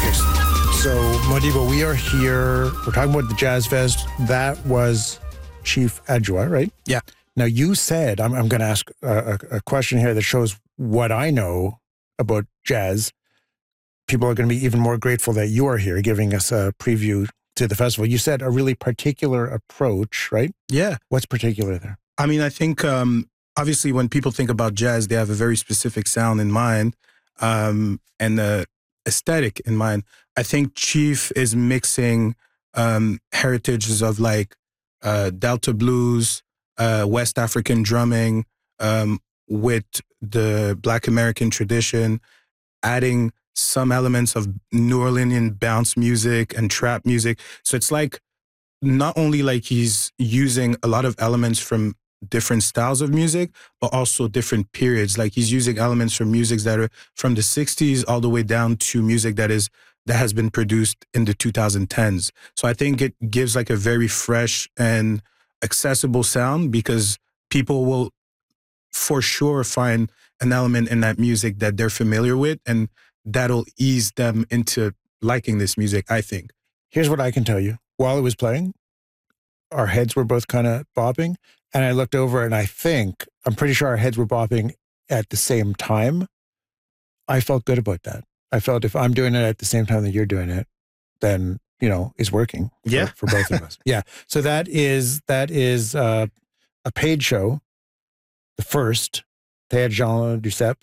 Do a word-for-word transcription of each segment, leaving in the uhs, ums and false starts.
So, Modibo, we are here. We're talking about the Jazz Fest. That was Chief Adjoa, right? Yeah. Now, you said, I'm, I'm going to ask a, a question here that shows what I know about jazz. People are going to be even more grateful that you are here giving us a preview to the festival. You said a really particular approach, right? Yeah. What's particular there? I mean, I think, um, obviously, when people think about jazz, they have a very specific sound in mind um, and the aesthetic in mind. I think Chief is mixing um, heritages of like uh, Delta blues, uh, West African drumming um, with the Black American tradition, adding some elements of New Orleanian bounce music and trap music. So it's like not only like he's using a lot of elements from different styles of music, but also different periods. Like he's using elements from music that are from the sixties all the way down to music that is that has been produced in the two thousand tens. So I think it gives like a very fresh and accessible sound because people will for sure find an element in that music that they're familiar with, and that'll ease them into liking this music, I think. Here's what I can tell you. While it was playing, our heads were both kind of bopping, and I looked over and I think, I'm pretty sure our heads were bopping at the same time. I felt good about that. I felt if I'm doing it at the same time that you're doing it, then, you know, it's working for, yeah. for both of us. Yeah. So that is, that is uh, a paid show, the first, Théâtre Jean Duceppe.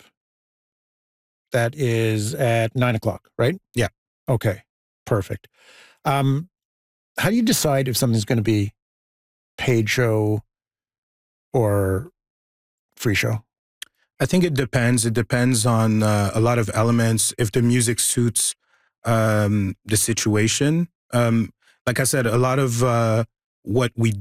That is at nine o'clock, right? Yeah. Okay. Perfect. Um, how do you decide if something's going to be paid show or free show? I think it depends. It depends on uh, a lot of elements. If the music suits um, the situation. Um, like I said, a lot of uh, what we